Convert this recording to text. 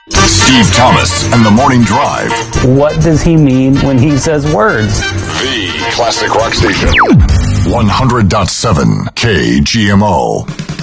Steve Thomas and the Morning Drive. What does he mean when he says words? The classic rock station. 100.7 KGMO.